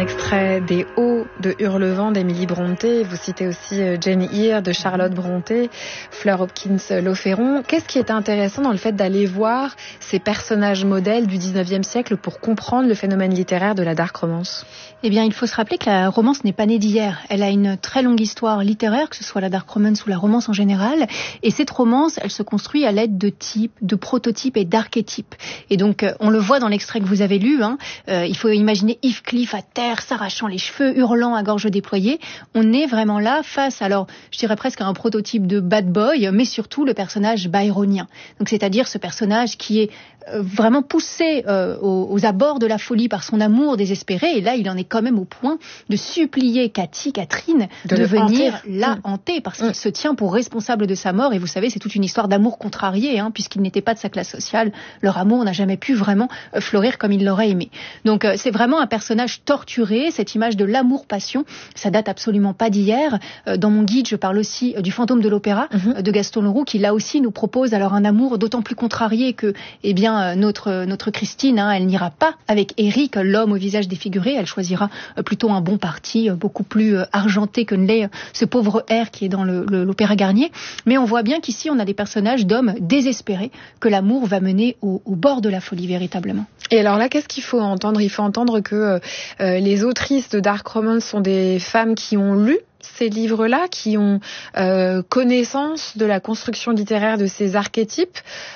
extrait des Hauts de Hurlevent d'Émilie Brontë. Vous citez aussi Jane Eyre de Charlotte Brontë, Fleur Hopkins-Loféron. Qu'est-ce qui est intéressant dans le fait d'aller voir ces personnages modèles du 19e siècle pour comprendre le phénomène littéraire de la dark romance ? Eh bien, il faut se rappeler que la romance n'est pas née d'hier. Elle a une très longue histoire littéraire, que ce soit la dark romance ou la romance en général. Et cette romance, elle se construit à l'aide de types, de prototypes et d'archétypes. Et donc, on le voit dans l'extrait que vous avez lu. Il faut imaginer Heathcliff à terre, s'arrachant les cheveux, hurlant à gorge déployée. On est vraiment là face, alors, je dirais presque à un prototype de bad boy, mais surtout le personnage byronien. Donc, c'est-à-dire ce personnage qui est vraiment poussé aux abords de la folie par son amour désespéré. Et là, il en est quand même au point de supplier Catherine, de venir la hanter, parce qu'il se tient pour responsable de sa mort. Et vous savez, c'est toute une histoire d'amour contrarié, puisqu'il n'était pas de sa classe sociale. Leur amour n'a jamais pu vraiment fleurir comme il l'aurait aimé. Donc, c'est vraiment un personnage torturé. Cette image de l'amour-passion, ça date absolument pas d'hier. Dans mon guide, je parle aussi du fantôme de l'opéra de Gaston Leroux, qui là aussi nous propose alors un amour d'autant plus contrarié que, eh bien, notre Christine, elle n'ira pas avec Éric, l'homme au visage défiguré. Elle choisira plutôt un bon parti, beaucoup plus argenté que ne l'est ce pauvre R qui est dans l'opéra Garnier. Mais on voit bien qu'ici, on a des personnages d'hommes désespérés que l'amour va mener au bord de la folie, véritablement. Et alors là, qu'est-ce qu'il faut entendre ? Il faut entendre que les autrices de dark romance sont des femmes qui ont lu ces livres-là, qui ont connaissance de la construction littéraire de ces archétypes,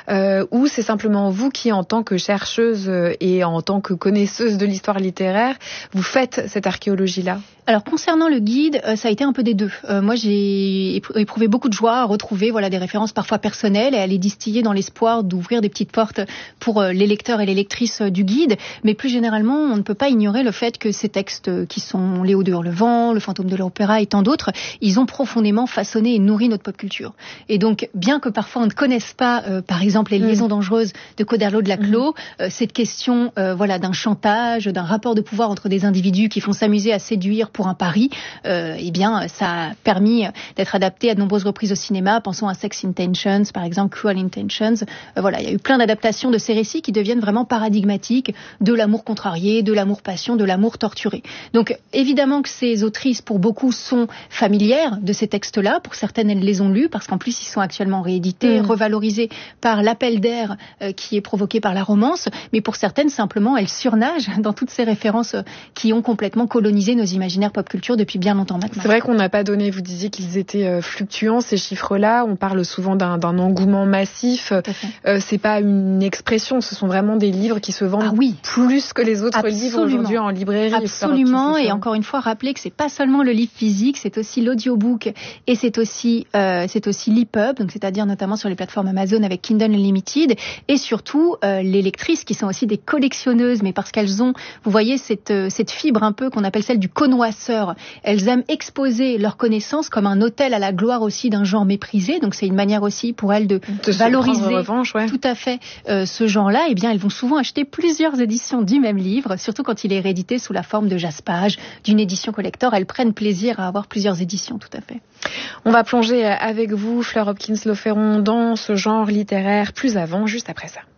ou c'est simplement vous qui, en tant que chercheuse et en tant que connaisseuse de l'histoire littéraire, vous faites cette archéologie-là ? Alors, concernant le guide, ça a été un peu des deux. Moi, j'ai éprouvé beaucoup de joie à retrouver des références parfois personnelles et à les distiller dans l'espoir d'ouvrir des petites portes pour les lecteurs et les lectrices du guide. Mais plus généralement, on ne peut pas ignorer le fait que ces textes qui sont Les Hauts de Hurlevent, Le fantôme de l'opéra et tant d'autres, ils ont profondément façonné et nourri notre pop culture. Et donc, bien que parfois on ne connaisse pas, par exemple, les liaisons dangereuses de Coderlo de Laclos, cette question d'un chantage, d'un rapport de pouvoir entre des individus qui font s'amuser à séduire pour un pari, eh bien, ça a permis d'être adapté à de nombreuses reprises au cinéma. Pensons à Sex Intentions, par exemple, Cruel Intentions. Il y a eu plein d'adaptations de ces récits qui deviennent vraiment paradigmatiques de l'amour contrarié, de l'amour-passion, de l'amour torturé. Donc, évidemment que ces autrices, pour beaucoup, sont familières de ces textes-là. Pour certaines, elles les ont lus parce qu'en plus, ils sont actuellement réédités, revalorisés par l'appel d'air qui est provoqué par la romance. Mais pour certaines, simplement, elles surnagent dans toutes ces références qui ont complètement colonisé nos imaginaires pop culture depuis bien longtemps maintenant. C'est vrai qu'on n'a pas donné, vous disiez qu'ils étaient fluctuants, ces chiffres-là. On parle souvent d'un engouement massif. C'est pas une expression, ce sont vraiment des livres qui se vendent plus que les autres livres aujourd'hui en librairie. Absolument, et encore une fois, rappelez que c'est pas seulement le livre physique, c'est aussi l'audiobook et c'est aussi l'EPUB, donc c'est-à-dire notamment sur les plateformes Amazon avec Kindle Unlimited, et surtout les lectrices qui sont aussi des collectionneuses, mais parce qu'elles ont, vous voyez, cette fibre un peu qu'on appelle celle du connoisseur. Elles aiment exposer leurs connaissances comme un autel à la gloire aussi d'un genre méprisé, donc c'est une manière aussi pour elles de valoriser revanche, tout à fait ce genre-là. Et bien, elles vont souvent acheter plusieurs éditions du même livre, surtout quand il est réédité sous la forme de jaspage, d'une édition collector. Elles prennent plaisir à avoir plusieurs éditions, tout à fait. On va plonger avec vous, Fleur Hopkins-Loféron, dans ce genre littéraire plus avant, juste après ça.